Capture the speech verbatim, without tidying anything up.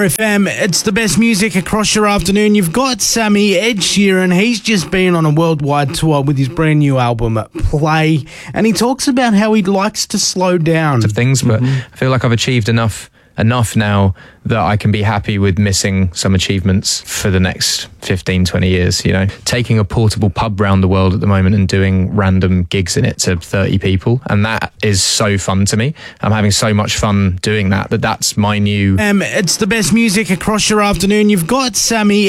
F M. It's the best music across your afternoon. You've got Sammy, Ed Sheeran. He's just been on a worldwide tour with his brand new album, Play, and he talks about how he likes to slow down. Of things, but mm-hmm. I feel like I've achieved enough enough now that I can be happy with missing some achievements for the next fifteen, twenty years, you know. Taking a portable pub round the world at the moment and doing random gigs in it to thirty people, and that is so fun to me. I'm having so much fun doing that, that that's my new... Um, it's the best music across your afternoon. You've got Sammy,